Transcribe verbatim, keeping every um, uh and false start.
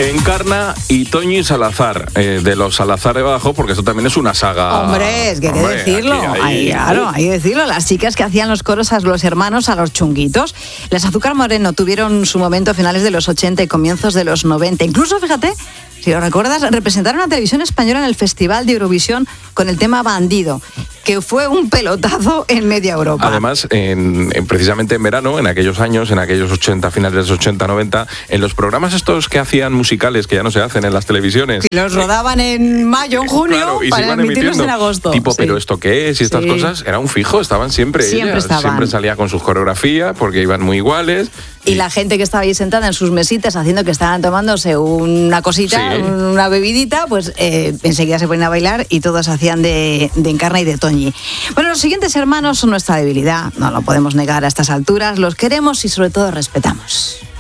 Encarna y Toñi Salazar, eh, de los Salazar de Badajoz, porque eso también es una saga. Hombre, es que hay que decirlo. Aquí, ahí, ahí, claro, uh. hay que decirlo. Las chicas que hacían los coros a los hermanos, a los chunguitos. Las Azúcar Moreno tuvieron su momento a finales de los ochenta y comienzos de los noventa. Incluso, fíjate, si lo recuerdas, representaron a Televisión Española en el Festival de Eurovisión con el tema Bandido, que fue un pelotazo en media Europa. Además, en, en, precisamente en verano, en aquellos años, en aquellos ochenta, finales de los ochenta, noventa, en los programas estos que hacían musicales, que ya no se hacen en las televisiones. Los rodaban en mayo, en junio, claro, y para se iban emitirlos emitiendo, en agosto. Tipo, sí. ¿pero esto qué es? Y estas sí. cosas, era un fijo, estaban siempre Siempre ellas. estaban. Siempre salía con sus coreografías, porque iban muy iguales. Y, y la gente que estaba ahí sentada en sus mesitas haciendo que estaban tomándose una cosita, sí. una bebidita, pues eh, enseguida se ponían a bailar y todos hacían de, de Encarna y de Toñi. Bueno, los siguientes hermanos son nuestra debilidad, no lo podemos negar a estas alturas, los queremos y sobre todo respetamos.